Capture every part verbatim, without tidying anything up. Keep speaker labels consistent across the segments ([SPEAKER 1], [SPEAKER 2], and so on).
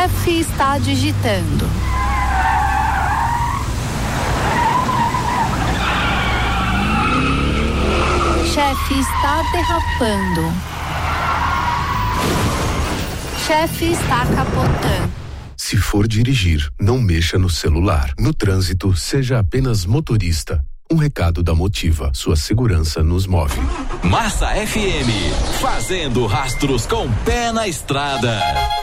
[SPEAKER 1] Chefe está digitando. Chefe está derrapando. Chefe está capotando.
[SPEAKER 2] Se for dirigir, não mexa no celular. No trânsito, seja apenas motorista. Um recado da Motiva. Sua segurança nos move.
[SPEAKER 3] Massa F M, fazendo rastros com pé na estrada.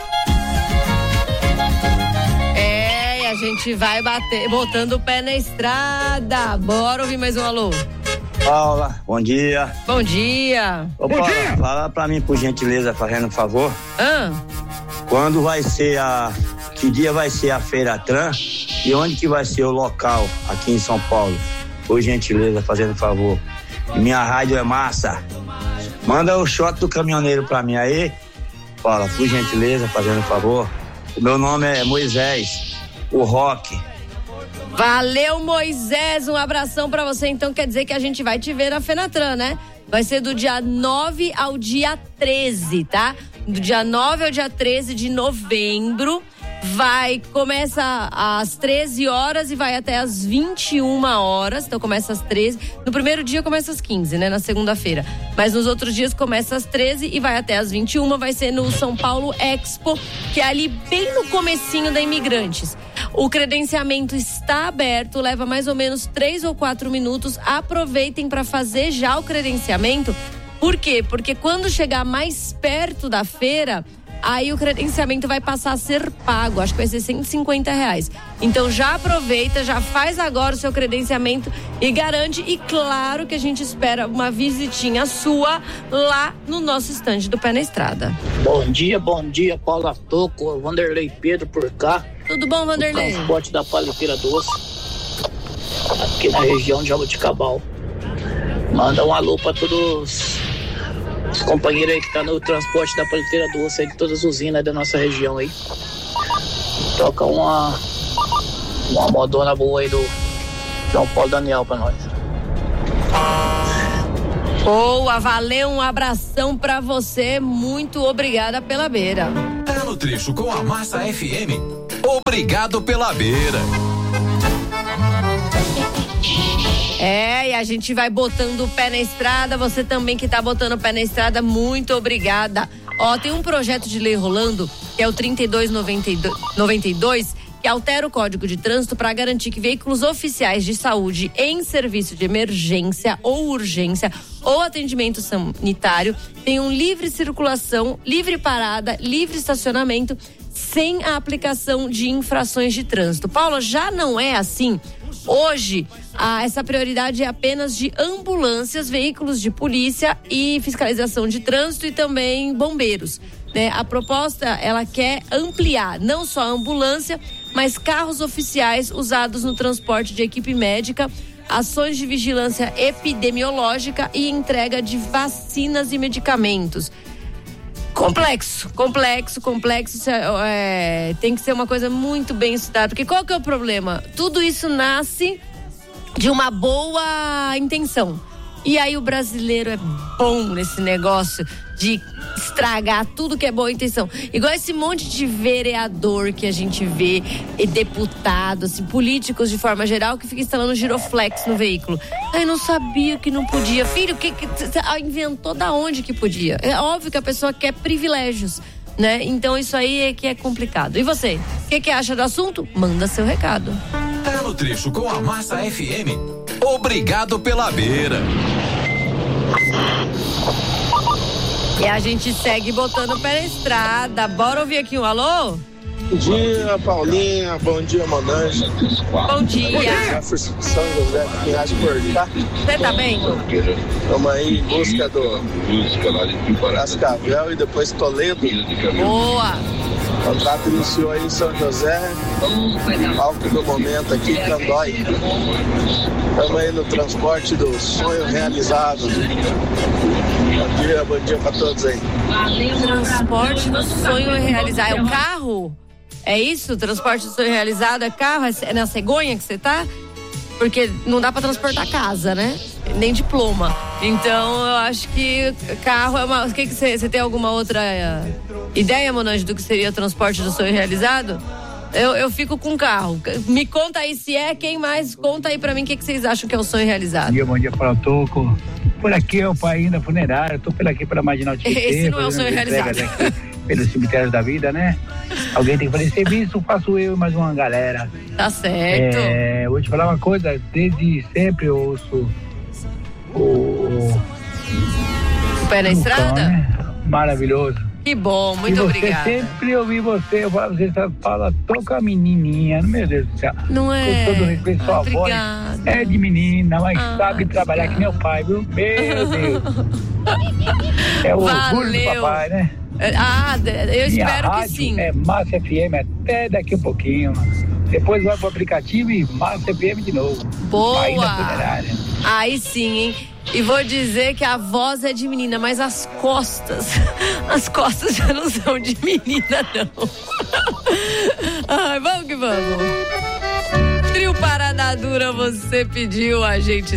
[SPEAKER 4] É, e a gente vai bater, botando o pé na estrada. Bora ouvir mais um alô.
[SPEAKER 5] Paula, bom dia.
[SPEAKER 4] Bom dia.
[SPEAKER 5] Ô, Paula, fala pra mim, por gentileza, fazendo um favor.
[SPEAKER 4] Ah.
[SPEAKER 5] Quando vai ser a... Que dia vai ser a Feira Trans e onde que vai ser o local aqui em São Paulo? Por gentileza, fazendo um favor. Minha rádio é massa. Manda o shot do caminhoneiro pra mim aí. Paula, por gentileza, fazendo um favor. O meu nome é Moisés, o Rock.
[SPEAKER 4] Valeu, Moisés, um abração pra você. Então quer dizer que a gente vai te ver na Fenatran, né? Vai ser do dia nove ao dia treze, tá? Do dia nove ao dia treze de novembro. Vai, começa às treze horas e vai até às vinte e uma horas. Então começa às treze. No primeiro dia começa às quinze, né? Na segunda-feira. Mas nos outros dias começa às treze e vai até às vinte e uma. Vai ser no São Paulo Expo, que é ali bem no comecinho da Imigrantes. O credenciamento está aberto, leva mais ou menos três ou quatro minutos. Aproveitem para fazer já o credenciamento. Por quê? Porque quando chegar mais perto da feira, aí o credenciamento vai passar a ser pago. Acho que vai ser cento e cinquenta reais. Então já aproveita, já faz agora o seu credenciamento e garante. E claro que a gente espera uma visitinha sua lá no nosso estande do Pé na Estrada.
[SPEAKER 6] Bom dia, bom dia, Paula Toco, Vanderlei Pedro por cá.
[SPEAKER 4] Tudo bom, Vanderlei?
[SPEAKER 6] O transporte da Paliteira Doce, aqui na região de Jaboticabal. Manda um alô para todos os companheiros aí que tá no transporte da Paliteira Doce, aí de todas as usinas da nossa região aí. Toca uma uma modona boa aí do João Paulo Daniel pra nós.
[SPEAKER 4] Boa, valeu, um abração pra você, muito obrigada pela beira.
[SPEAKER 3] Tá no trecho com a Massa F M. Obrigado pela beira.
[SPEAKER 4] É, e a gente vai botando o pé na estrada, você também que tá botando o pé na estrada, muito obrigada. Ó, tem um projeto de lei rolando, que é o trinta e dois noventa e dois, que altera o Código de Trânsito para garantir que veículos oficiais de saúde em serviço de emergência ou urgência ou atendimento sanitário tenham livre circulação, livre parada, livre estacionamento, sem a aplicação de infrações de trânsito. Paula, já não é assim? Hoje, ah, essa prioridade é apenas de ambulâncias, veículos de polícia e fiscalização de trânsito e também bombeiros. Né? A proposta, ela quer ampliar não só a ambulância, mas carros oficiais usados no transporte de equipe médica, ações de vigilância epidemiológica e entrega de vacinas e medicamentos. Complexo, complexo, complexo, é, tem que ser uma coisa muito bem estudada, porque qual que é o problema? Tudo isso nasce de uma boa intenção, e aí o brasileiro é bom nesse negócio de estragar tudo que é boa intenção, igual esse monte de vereador que a gente vê, e deputados, assim, políticos de forma geral, que fica instalando giroflex no veículo. Ai, não sabia que não podia. Filho, que, que você inventou da onde que podia? É óbvio que a pessoa quer privilégios, né? Então isso aí é que é complicado. E você, o que que acha do assunto? Manda seu recado.
[SPEAKER 3] Tá no trecho com a Massa F M. Obrigado pela beira.
[SPEAKER 4] E a gente segue botando o pé na estrada. Bora ouvir aqui um alô?
[SPEAKER 7] Bom dia, Paulinha. Bom dia, Monange.
[SPEAKER 4] Bom dia.
[SPEAKER 7] São José, Pinhais por cá.
[SPEAKER 4] Você tá bem?
[SPEAKER 7] Estamos aí em busca do Cascavel e depois Toledo.
[SPEAKER 4] Boa.
[SPEAKER 7] O contrato iniciou aí em São José. Palco do momento aqui, Candói. Estamos aí no transporte do sonho realizado. Bom dia, bom dia pra todos aí.
[SPEAKER 4] Transporte do sonho realizado. É o carro? É isso? Transporte do sonho realizado é carro? É na cegonha que você tá? Porque não dá pra transportar casa, né? Nem diploma. Então, eu acho que carro é uma... O que que você... Você tem alguma outra uh, ideia, Monange, do que seria o transporte do sonho realizado? Eu, eu fico com carro. Me conta aí se é, quem mais? Conta aí pra mim o que, que vocês acham que é o sonho realizado.
[SPEAKER 8] Bom dia, bom dia, Paulo Toco. Por aqui é o pai da funerária. Tô por aqui pela Marginal Tietê.
[SPEAKER 4] Esse não é o sonho realizado.
[SPEAKER 8] Aqui, pelo cemitério da vida, né? Alguém tem que fazer serviço, faço eu e mais uma galera.
[SPEAKER 4] Tá certo.
[SPEAKER 8] É, vou te falar uma coisa, desde sempre eu ouço o...
[SPEAKER 4] O Pé na Estrada?
[SPEAKER 8] Né? Maravilhoso.
[SPEAKER 4] Que bom, muito obrigada.
[SPEAKER 8] Sempre ouvi você, eu falo, você fala, toca a menininha, meu Deus do céu.
[SPEAKER 4] Não é?
[SPEAKER 8] Com todo respeito, sua voz é de menina, mas ah, sabe trabalhar obrigada. Que meu pai, viu? Meu Deus. É o
[SPEAKER 4] Valeu.
[SPEAKER 8] Orgulho do papai, né?
[SPEAKER 4] Ah, eu espero
[SPEAKER 8] Minha
[SPEAKER 4] que sim.
[SPEAKER 8] É Massa F M até daqui um pouquinho. Depois vai pro aplicativo e Massa F M de novo.
[SPEAKER 4] Boa!
[SPEAKER 8] Aí na funerária.
[SPEAKER 4] Aí sim, hein? E vou dizer que a voz é de menina, mas as costas, as costas já não são de menina, não. Ai, vamos que vamos. Trio Parada Dura, você pediu, a gente